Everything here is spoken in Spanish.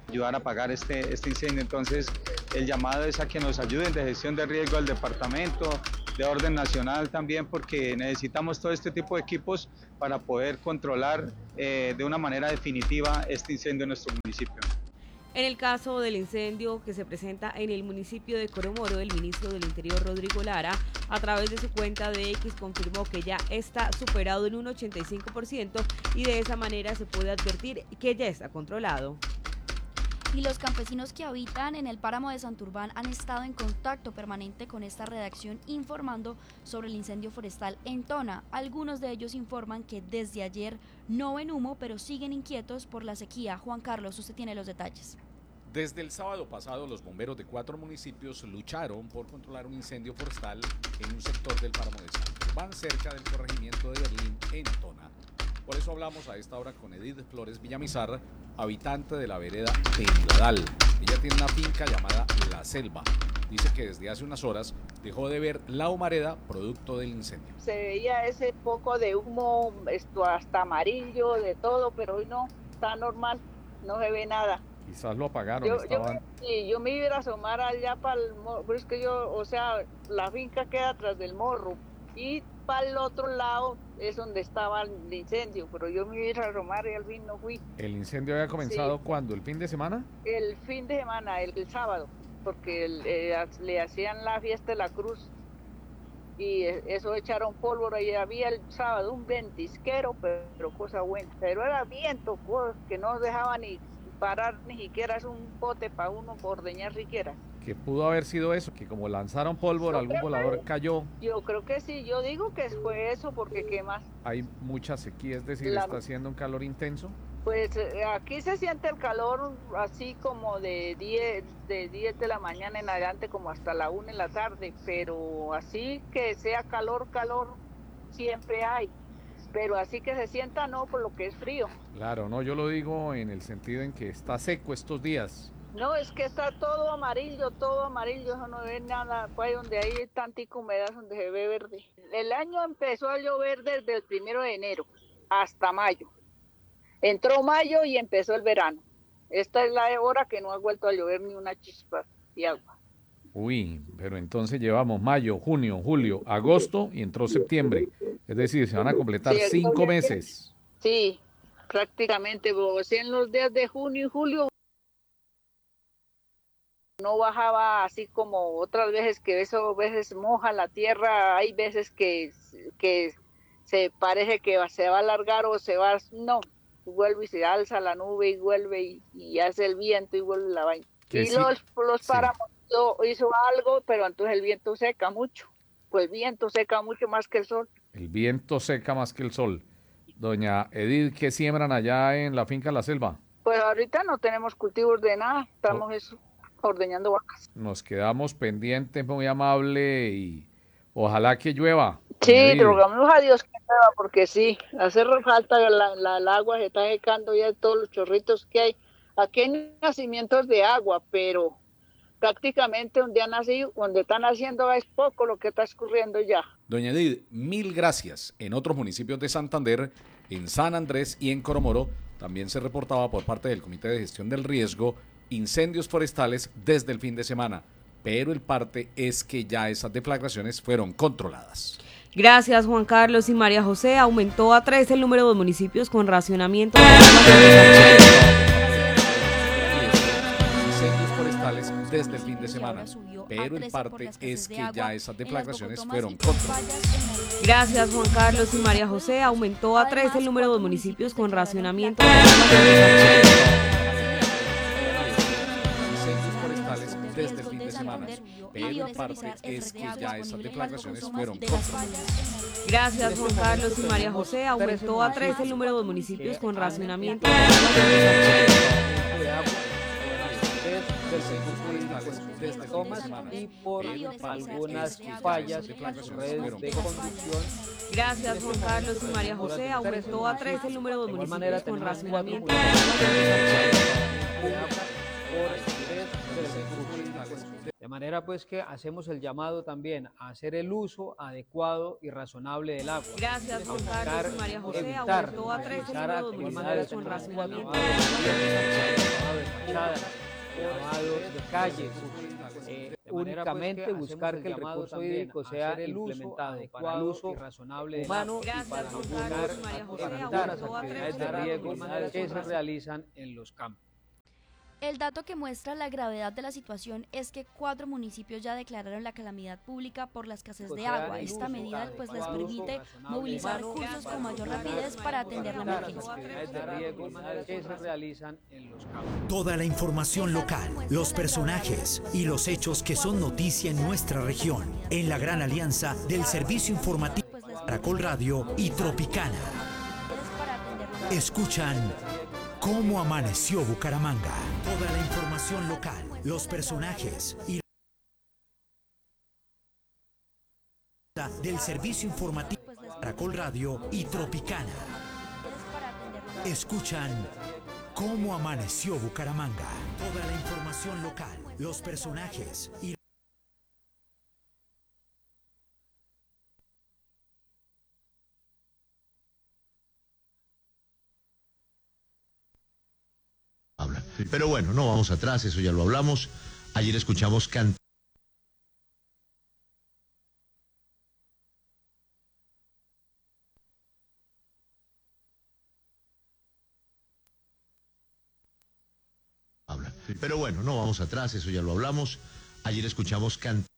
ayudar a apagar este incendio. Entonces, el llamado es a que nos ayuden de gestión de riesgo al departamento, de orden nacional también, porque necesitamos todo este tipo de equipos para poder controlar de una manera definitiva este incendio en nuestro municipio. En el caso del incendio que se presenta en el municipio de Coromoro, el ministro del Interior, Rodrigo Lara, a través de su cuenta de X confirmó que ya está superado en un 85% y de esa manera se puede advertir que ya está controlado. Y los campesinos que habitan en el páramo de Santurbán han estado en contacto permanente con esta redacción informando sobre el incendio forestal en Tona. Algunos de ellos informan que desde ayer no ven humo, pero siguen inquietos por la sequía. Juan Carlos, usted tiene los detalles. Desde el sábado pasado, los bomberos de 4 municipios lucharon por controlar un incendio forestal en un sector del páramo de Santurbán, cerca del corregimiento de Berlín, en Tona. Por eso hablamos a esta hora con Edith Flores Villamizar, habitante de la vereda de Nidal. Ella tiene una finca llamada La Selva. Dice que desde hace unas horas dejó de ver la humareda producto del incendio. Se veía ese poco de humo, hasta amarillo, de todo, pero hoy no, está normal, no se ve nada. Quizás lo apagaron. Yo me iba a asomar allá para el morro, pero es que la finca queda atrás del morro y para el otro lado es donde estaba el incendio, pero yo me iba a asomar y al fin no fui. ¿El incendio había comenzado cuándo? ¿El fin de semana? El fin de semana, el sábado, porque le hacían la fiesta de la cruz y eso echaron pólvora y había el sábado un ventisquero, pero cosa buena, pero era viento, que no dejaba ni parar ni siquiera, es un bote para uno por ordeñar siquiera. ¿Qué pudo haber sido eso? Que como lanzaron pólvora, algún volador cayó. Yo creo que sí, yo digo que fue eso, porque ¿qué más? Hay mucha sequía, es decir, está haciendo un calor intenso. Pues aquí se siente el calor así como de 10 de la mañana en adelante, como hasta la 1 de la tarde, pero así que sea calor, siempre hay. Pero así que se sienta no, por lo que es frío. Claro, no, yo lo digo en el sentido en que está seco estos días. No, es que está todo amarillo, eso no ve nada, pues donde hay tanta humedad, donde se ve verde. El año empezó a llover desde el 1 de enero hasta mayo. Entró mayo y empezó el verano. Esta es la hora que no ha vuelto a llover ni una chispa de agua. Uy, pero entonces llevamos mayo, junio, julio, agosto y entró septiembre. Es decir, se van a completar 5 meses. Sí, prácticamente, pero sí, en los días de junio y julio no bajaba así como otras veces, que eso a veces moja la tierra, hay veces que se parece que se va a alargar o se va, no, vuelve y se alza la nube y vuelve y hace el viento y vuelve la vaina. Y sí, los páramos hizo algo, pero entonces el viento seca mucho, pues el viento seca mucho más que el sol. El viento seca más que el sol. Doña Edith, ¿qué siembran allá en la finca La Selva? Pues ahorita no tenemos cultivos de nada, estamos ordeñando vacas. Nos quedamos pendientes, muy amable, y ojalá que llueva. Sí, rogamos a Dios que llueva, porque sí, hace falta el agua, se está secando ya todos los chorritos que hay. Aquí hay nacimientos de agua, pero prácticamente donde están haciendo es poco lo que está escurriendo ya. Doña Edith, 1000 gracias. En otros municipios de Santander, en San Andrés y en Coromoro, también se reportaba por parte del Comité de Gestión del Riesgo incendios forestales desde el fin de semana, pero el parte es que ya esas deflagraciones fueron controladas. Gracias, Juan Carlos y María José. Aumentó a 3 el número de municipios con racionamiento desde el fin de semana, pero el parte es que ya esas deflagraciones fueron controladas. Gracias, Juan Carlos y María José. Aumentó a 3 el número de municipios con racionamiento desde el fin de semana, pero el parte es que ya esas deflagraciones fueron controladas. Gracias, Juan Carlos y María José. Aumentó a 3 el número de municipios con racionamiento y por algunas fallas en las redes de conducción. Gracias, Juan Carlos y María José. Aumentó a 3 el número de municipios con racionamiento de manera pues que hacemos el llamado también a hacer el uso adecuado y razonable del agua. Gracias, Juan Carlos y María José. Aumentó a 3 el número de municipios con racionamiento lavado de fachadas, lavado de calles. Únicamente buscar que el recurso hídrico sea implementado para el uso razonable humano y para lograr las actividades de riego que se realizan en los campos. El dato que muestra la gravedad de la situación es que 4 municipios ya declararon la calamidad pública por la escasez de agua. Esta medida pues les permite movilizar recursos con mayor rapidez para atender la emergencia. Que se realizan en los campos. Toda la información local, los personajes y los hechos que son noticia en nuestra región, en la gran alianza del servicio informativo Caracol Radio y Tropicana. Escuchan ¿Cómo amaneció Bucaramanga? Toda la información local, los personajes y del servicio informativo Caracol Radio y Tropicana. Escuchan ¿Cómo amaneció Bucaramanga? Toda la información local, los personajes y Pero bueno, no vamos atrás, eso ya lo hablamos. Ayer escuchamos Pero bueno, no vamos atrás, eso ya lo hablamos. Ayer escuchamos